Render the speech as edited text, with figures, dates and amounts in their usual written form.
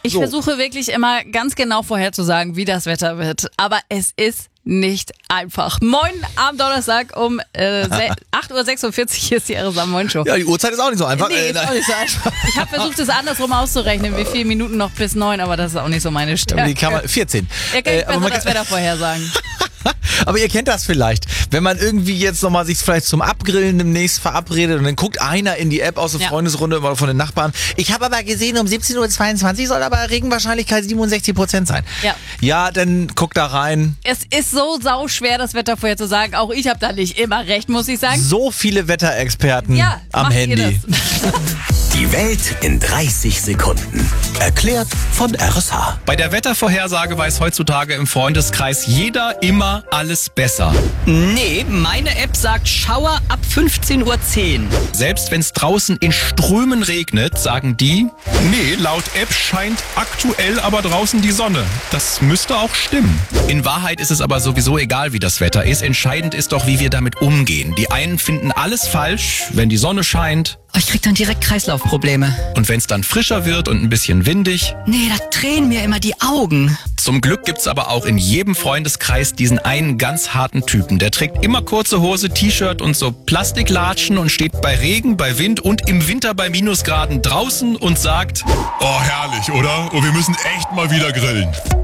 Ich versuche wirklich immer ganz genau vorherzusagen, wie das Wetter wird. Aber es ist nicht einfach. Moin, am Donnerstag um 8.46 Uhr ist die RSA Moin Show. Ja, die Uhrzeit ist auch nicht so einfach. Nee, ist auch nicht so einfach. Ich habe versucht, es andersrum auszurechnen, wie viele Minuten noch bis 9, aber das ist auch nicht so meine Stärke. Die kann man, 14. Ja, kann ich besser das Wetter vorhersagen. Aber ihr kennt das vielleicht, wenn man irgendwie jetzt nochmal sich vielleicht zum Abgrillen demnächst verabredet und dann guckt einer in die App aus der Freundesrunde oder von den Nachbarn. Ich habe aber gesehen, um 17.22 Uhr soll aber Regenwahrscheinlichkeit 67% sein. Ja, dann guckt da rein. Es ist so sauschwer, das Wetter vorherzusagen. Auch ich habe da nicht immer recht, muss ich sagen. So viele Wetterexperten am Handy. Die Welt in 30 Sekunden. Erklärt von RSH. Bei der Wettervorhersage weiß heutzutage im Freundeskreis jeder immer alles besser. Nee, meine App sagt Schauer ab 15.10 Uhr. Selbst wenn es draußen in Strömen regnet, sagen die, nee, laut App scheint aktuell aber draußen die Sonne. Das müsste auch stimmen. In Wahrheit ist es aber sowieso egal, wie das Wetter ist. Entscheidend ist doch, wie wir damit umgehen. Die einen finden alles falsch, wenn die Sonne scheint. Ich krieg dann direkt Kreislaufprobleme. Und wenn es dann frischer wird und ein bisschen windig? Nee, da tränen mir immer die Augen. Zum Glück gibt's aber auch in jedem Freundeskreis diesen einen ganz harten Typen. Der trägt immer kurze Hose, T-Shirt und so Plastiklatschen und steht bei Regen, bei Wind und im Winter bei Minusgraden draußen und sagt: Oh, herrlich, oder? Und wir müssen echt mal wieder grillen.